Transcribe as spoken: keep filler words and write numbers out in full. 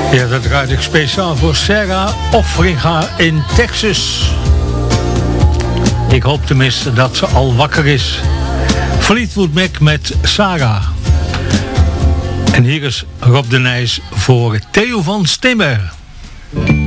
Ja, dat draait ik speciaal voor Sarah Offringa in Texas. Ik hoop tenminste dat ze al wakker is. Fleetwood Mac met Sarah. En hier is Rob de Nijs voor Theo van Stimmer.